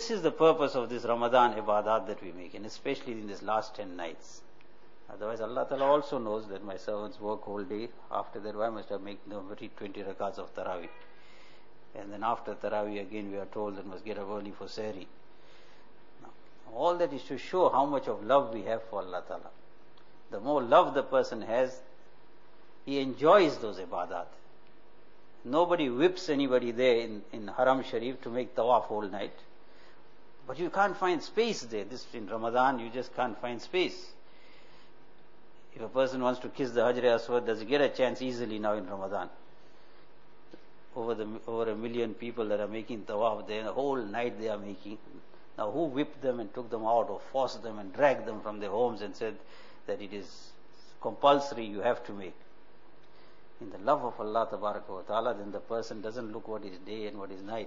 is the purpose of this Ramadan ibadat that we make, and especially in this last 10 nights. Otherwise, Allah Ta'ala also knows that my servants work whole day. After that, why must I make them read 20 rakats of Taraweeh? And then after Taraweeh, again we are told that must get up early for Sehri. Now, all that is to show how much of love we have for Allah Ta'ala. The more love the person has, he enjoys those ibadat. Nobody whips anybody there in Haram Sharif to make tawaf whole night. But you can't find space there. This in Ramadan, you just can't find space. If a person wants to kiss the Hajar Aswad, does he get a chance easily now in Ramadan? Over 1 million people that are making tawaf there, the whole night they are making. Now who whipped them and took them out or forced them and dragged them from their homes and said that it is compulsory, you have to make? In the love of Allah Tabaraka wa Ta'ala, then the person doesn't look what is day and what is night.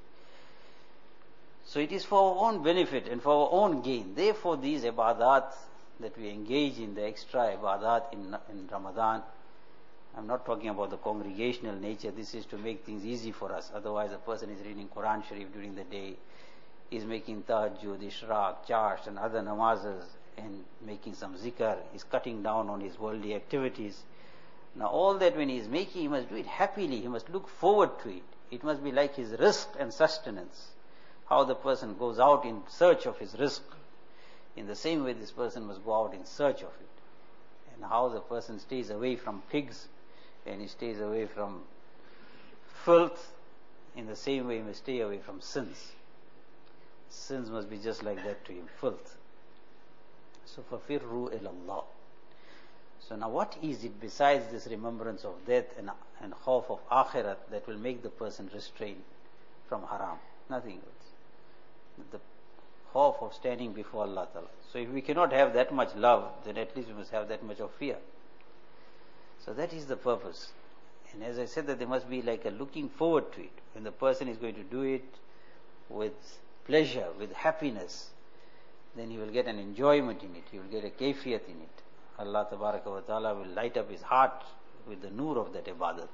So it is for our own benefit and for our own gain. Therefore these ibadat that we engage in, the extra ibadat in Ramadan, I'm not talking about the congregational nature, this is to make things easy for us. Otherwise a person is reading Quran Sharif during the day, is making tahajjud, ishraq, charsh and other namazes and making some zikr, is cutting down on his worldly activities. Now all that when he is making, he must do it happily, he must look forward to it. It must be like his rizq and sustenance. How the person goes out in search of his rizq. In the same way this person must go out in search of it. And how the person stays away from pigs and he stays away from filth, in the same way he must stay away from sins. Sins must be just like that to him, filth. So فَفِرُّوا إِلَى اللَّهِ. So now what is it besides this remembrance of death and khawf of akhirat that will make the person restrain from haram? Nothing else. The khawf of standing before Allah Ta'ala. So if we cannot have that much love, then at least we must have that much of fear. So that is the purpose. And as I said, that there must be like a looking forward to it. When the person is going to do it with pleasure, with happiness, then he will get an enjoyment in it. He will get a kayfiyat in it. Allah Tabaraka wa Ta'ala will light up his heart with the nur of that ibadat.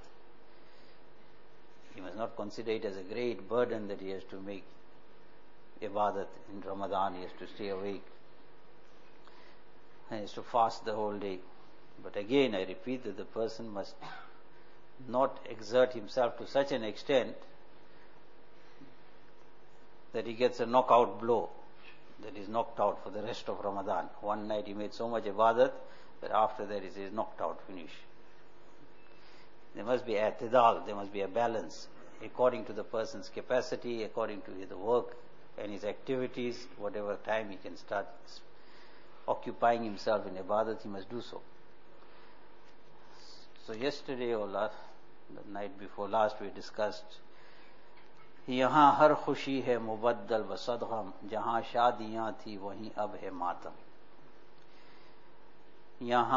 He must not consider it as a great burden that he has to make ibadat in Ramadan. He has to stay awake and he has to fast the whole day. But again I repeat that the person must not exert himself to such an extent that he gets a knockout blow, that is knocked out for the rest of Ramadan. One night he made so much ibadat that after that he is knocked out, finish. There must be i'tidal, there must be a balance according to the person's capacity, according to his work and his activities. Whatever time he can start occupying himself in ibadat, he must do so. So yesterday or the night before last we discussed, यहाँ हर खुशी है मुबद्दल व सदगम, जहाँ शादियाँ थी वहीं अब है मातम. यहाँ